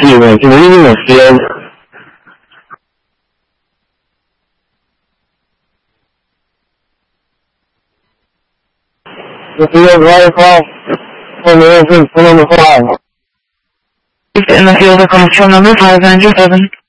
sequence, reading the field. The field right across from the entrance to number 5. In the field across from number 5, Andrew 7.